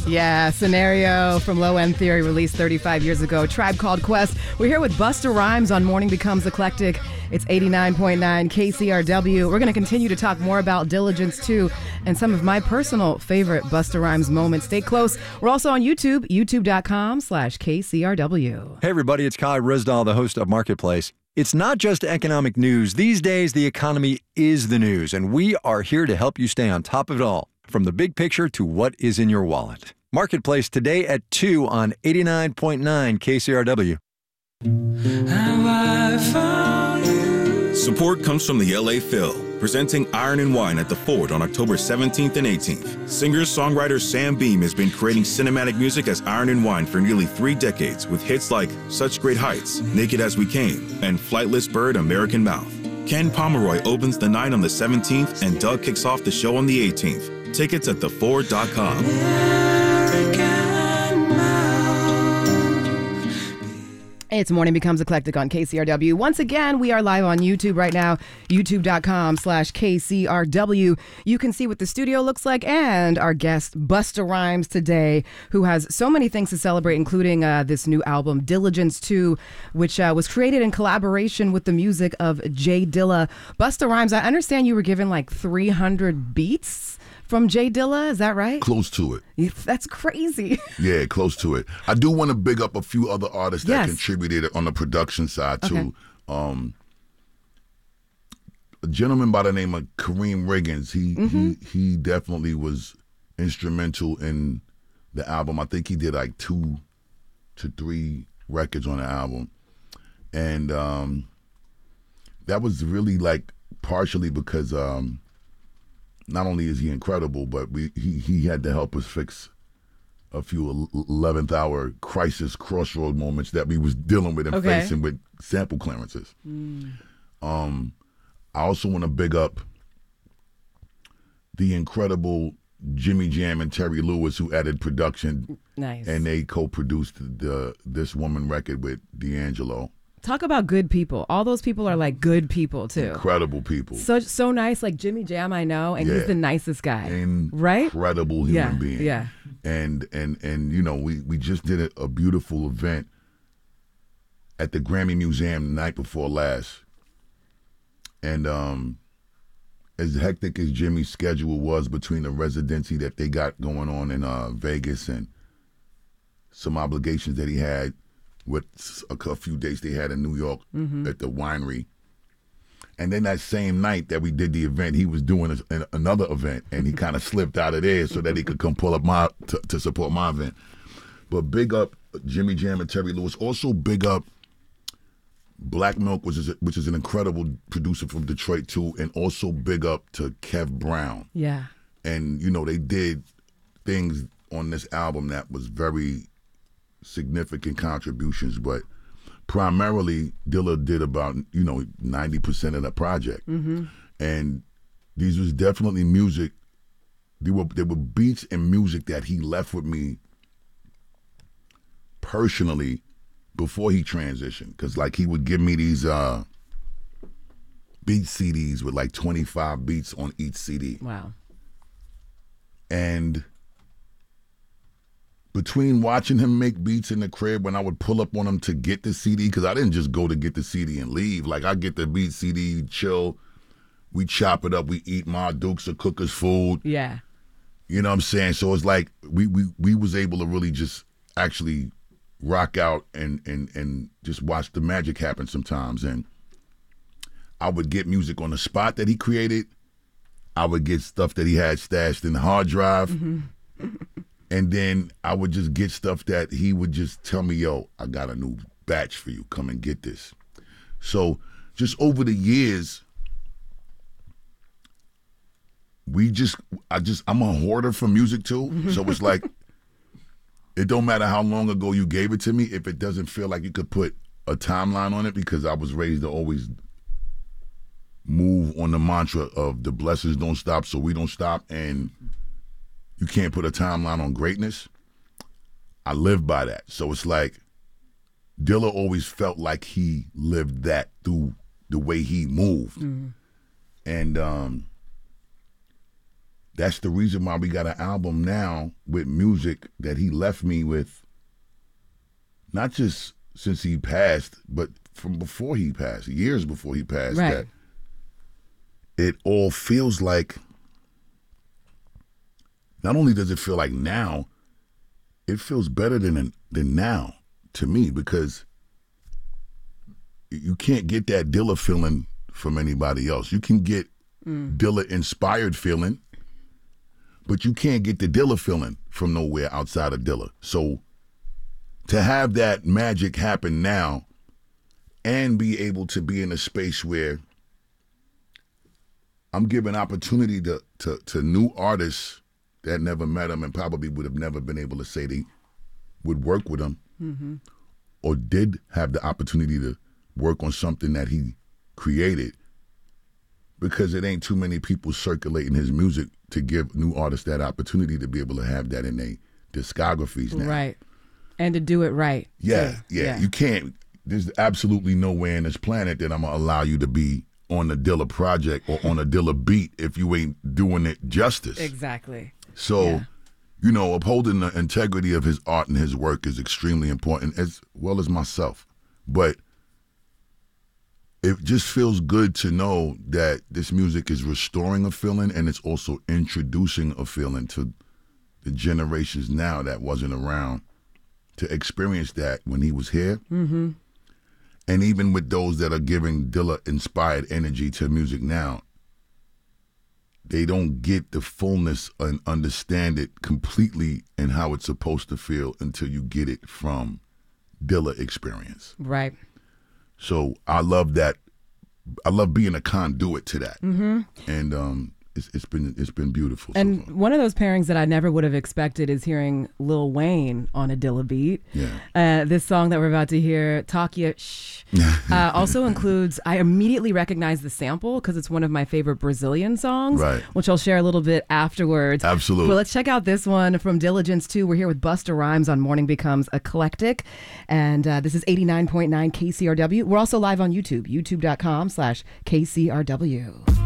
Yeah, Scenario from Low End Theory, released 35 years ago. Tribe Called Quest. We're here with Busta Rhymes on Morning Becomes Eclectic. It's 89.9 KCRW. We're going to continue to talk more about Diligence 2 and some of my personal favorite Busta Rhymes moments. Stay close. We're also on YouTube, youtube.com/KCRW. Hey, everybody, it's Kai Rizdal, the host of Marketplace. It's not just economic news. These days, the economy is the news, and we are here to help you stay on top of it all, from the big picture to what is in your wallet. Marketplace today at 2 on 89.9 KCRW. Support comes from the LA Phil, presenting Iron and Wine at the Ford on October 17th and 18th. Singer-songwriter Sam Beam has been creating cinematic music as Iron and Wine for nearly 3 decades, with hits like Such Great Heights, Naked As We Came, and Flightless Bird, American Mouth. Ken Pomeroy opens the night on the 17th, and Doug kicks off the show on the 18th. Tickets at theford.com. It's Morning Becomes Eclectic on KCRW. Once again, we are live on YouTube right now, youtube.com/KCRW. You can see what the studio looks like and our guest, Busta Rhymes, today, who has so many things to celebrate, including this new album, Diligence 2, which was created in collaboration with the music of Jay Dilla. Busta Rhymes, I understand you were given like 300 beats from Jay Dilla, is that right? Close to it. That's crazy. Yeah, close to it. I do want to big up a few other artists that Yes. contributed on the production side too. Okay. A gentleman by the name of Kareem Riggins, he definitely was instrumental in the album. I think he did like 2 to 3 records on the album. And that was really like partially because not only is he incredible, but he had to help us fix a few 11th hour crisis crossroad moments that we was dealing with and facing with sample clearances. I also want to big up the incredible Jimmy Jam and Terry Lewis, who added production. Nice. And they co-produced the This Woman record with D'Angelo. Talk about good people. All those people are like good people too. Incredible people. So nice. Like Jimmy Jam, I know, and he's the nicest guy. Right? Incredible human being. Yeah. And you know, we just did a beautiful event at the Grammy Museum the night before last. And as hectic as Jimmy's schedule was between the residency that they got going on in Vegas and some obligations that he had with a few dates they had in New York at the winery. And then that same night that we did the event, he was doing another event, and he kind of slipped out of there so that he could come pull up to support my event. But big up Jimmy Jam and Terry Lewis. Also big up Black Milk, which is an incredible producer from Detroit too, and also big up to Kev Brown. Yeah. And you know, they did things on this album that was very significant contributions, but primarily Dilla did about 90% of the project. And these was definitely music. They were beats and music that he left with me personally before he transitioned, because like he would give me these beat CDs with like 25 beats on each CD. Wow. And between watching him make beats in the crib when I would pull up on him to get the CD, because I didn't just go to get the CD and leave. Like, I get the beat CD, chill, we chop it up, we eat Ma Dukes or Cooker's food. Yeah. You know what I'm saying? So it's like we was able to really just actually rock out and just watch the magic happen sometimes. And I would get music on the spot that he created. I would get stuff that he had stashed in the hard drive. And then I would just get stuff that he would just tell me, yo, I got a new batch for you. Come and get this. So just over the years, I'm a hoarder for music too. So it's like, it don't matter how long ago you gave it to me, if it doesn't feel like you could put a timeline on it, because I was raised to always move on the mantra of the blessings don't stop, so we don't stop, and you can't put a timeline on greatness. I live by that. So it's like, Dilla always felt like he lived that through the way he moved. And that's the reason why we got an album now with music that he left me with, not just since he passed, but from before he passed, years before he passed, Right. that it all feels like, not only does it feel like now, it feels better than now to me, because you can't get that Dilla feeling from anybody else. You can get Dilla inspired feeling, but you can't get the Dilla feeling from nowhere outside of Dilla. So to have that magic happen now and be able to be in a space where I'm giving opportunity to new artists that never met him and probably would have never been able to say they would work with him, or did have the opportunity to work on something that he created, because it ain't too many people circulating his music to give new artists that opportunity to be able to have that in their discographies now. Right. And to do it right. Yeah, too. yeah. You can't, there's absolutely nowhere in this planet that I'm going to allow you to be on the Dilla project or on a Dilla beat if you ain't doing it justice. Exactly. So, Yeah. you know, upholding the integrity of his art and his work is extremely important, as well as myself. But it just feels good to know that this music is restoring a feeling, and it's also introducing a feeling to the generations now that wasn't around to experience that when he was here. Mm-hmm. And even with those that are giving Dilla-inspired energy to music now, they don't get the fullness and understand it completely and how it's supposed to feel until you get it from Dilla experience. Right. So I love that. I love being a conduit to that. Mm-hmm. And it's been beautiful. And so far. one of those pairings that I never would have expected is hearing Lil Wayne on a Dilla beat. Yeah. This song that we're about to hear, Takia Shh, also includes, I immediately recognize the sample because it's one of my favorite Brazilian songs, Right. which I'll share a little bit afterwards. Absolutely. But let's check out this one from Diligence 2. We're here with Busta Rhymes on Morning Becomes Eclectic. And this is 89.9 KCRW. We're also live on YouTube, youtube.com/KCRW.